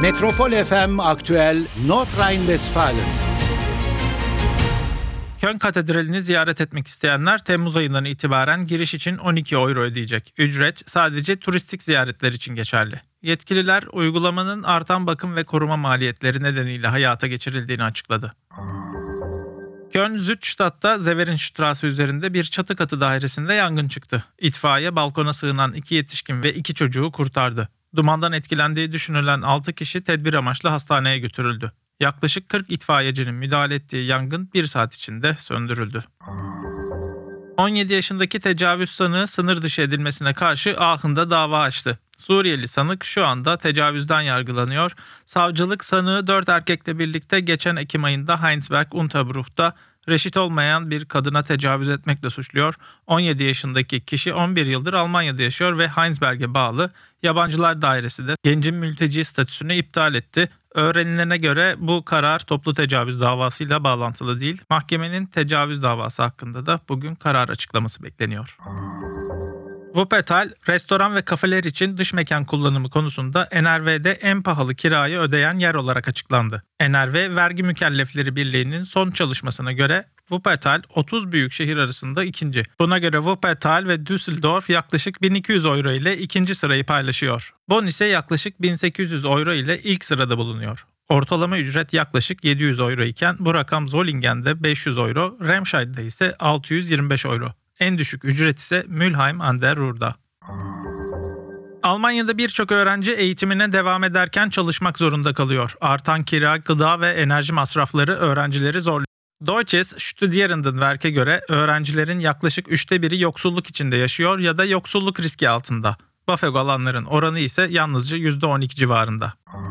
Metropol FM Aktüel Nordrhein-Westfalen. Köln Katedrali'ni ziyaret etmek isteyenler Temmuz ayından itibaren giriş için 12 euro ödeyecek. Ücret sadece turistik ziyaretler için geçerli. Yetkililer uygulamanın artan bakım ve koruma maliyetleri nedeniyle hayata geçirildiğini açıkladı. Köln-Südstadt'ta Severinstraße üzerinde bir çatı katı dairesinde yangın çıktı. İtfaiye balkona sığınan 2 yetişkin ve 2 çocuğu kurtardı. Dumandan etkilendiği düşünülen 6 kişi tedbir amaçlı hastaneye götürüldü. Yaklaşık 40 itfaiyecinin müdahale ettiği yangın 1 saat içinde söndürüldü. 17 yaşındaki tecavüz sanığı sınır dışı edilmesine karşı Aachen'da dava açtı. Suriyeli sanık şu anda tecavüzden yargılanıyor. Savcılık sanığı 4 erkekle birlikte geçen Ekim ayında Heinsberg-Unterbruch'ta reşit olmayan bir kadına tecavüz etmekle suçluyor. 17 yaşındaki kişi 11 yıldır Almanya'da yaşıyor ve Heinsberg'e bağlı Yabancılar Dairesi de gencin mülteci statüsünü iptal etti. Öğrenilene göre bu karar toplu tecavüz davasıyla bağlantılı değil. Mahkemenin tecavüz davası hakkında da bugün karar açıklaması bekleniyor. Wuppertal, restoran ve kafeler için dış mekan kullanımı konusunda NRV'de en pahalı kirayı ödeyen yer olarak açıklandı. NRV, Vergi Mükellefleri Birliği'nin son çalışmasına göre Wuppertal 30 büyük şehir arasında ikinci. Buna göre Wuppertal ve Düsseldorf yaklaşık 1200 euro ile ikinci sırayı paylaşıyor. Bonn ise yaklaşık 1800 euro ile ilk sırada bulunuyor. Ortalama ücret yaklaşık 700 euro iken bu rakam Zollingen'de 500 euro, Remscheide'de ise 625 euro. En düşük ücret ise Mülheim an der Ruhr'da. Almanya'da birçok öğrenci eğitimine devam ederken çalışmak zorunda kalıyor. Artan kira, gıda ve enerji masrafları öğrencileri zorluyor. Deutsches Studierendenwerk'e göre öğrencilerin yaklaşık 1/3'ü yoksulluk içinde yaşıyor ya da yoksulluk riski altında. BAföG alanların oranı ise yalnızca %12 civarında.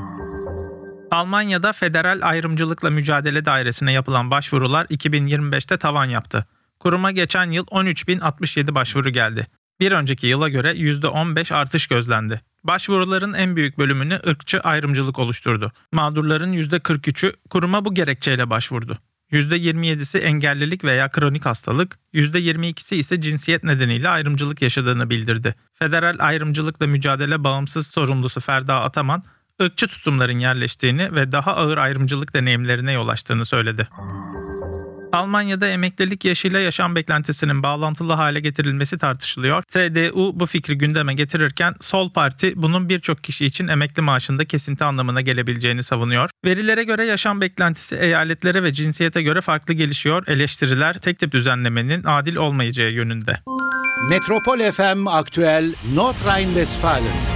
Almanya'da Federal Ayrımcılıkla Mücadele Dairesi'ne yapılan başvurular 2025'te tavan yaptı. Kuruma geçen yıl 13.067 başvuru geldi. Bir önceki yıla göre %15 artış gözlendi. Başvuruların en büyük bölümünü ırkçı ayrımcılık oluşturdu. Mağdurların %43'ü kuruma bu gerekçeyle başvurdu. %27'si engellilik veya kronik hastalık, %22'si ise cinsiyet nedeniyle ayrımcılık yaşadığını bildirdi. Federal Ayrımcılıkla Mücadele Bağımsız Sorumlusu Ferda Ataman, ırkçı tutumların yerleştiğini ve daha ağır ayrımcılık deneyimlerine yol açtığını söyledi. Almanya'da emeklilik yaşıyla yaşam beklentisinin bağlantılı hale getirilmesi tartışılıyor. CDU bu fikri gündeme getirirken Sol Parti bunun birçok kişi için emekli maaşında kesinti anlamına gelebileceğini savunuyor. Verilere göre yaşam beklentisi eyaletlere ve cinsiyete göre farklı gelişiyor. Eleştiriler tek tip düzenlemenin adil olmayacağı yönünde. Metropol FM Aktüel Nordrhein-Westfalen.